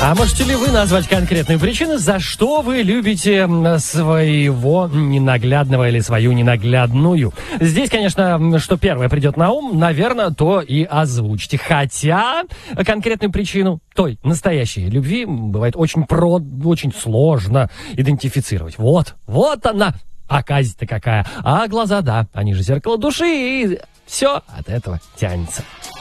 А можете ли вы назвать конкретные причины, за что вы любите своего ненаглядного или свою ненаглядную? Здесь, конечно, что первое придет на ум, наверное, то и озвучите. Хотя конкретную причину той настоящей любви бывает очень сложно идентифицировать. Вот она, оказия-то какая. А глаза, да, они же зеркало души, и все от этого тянется.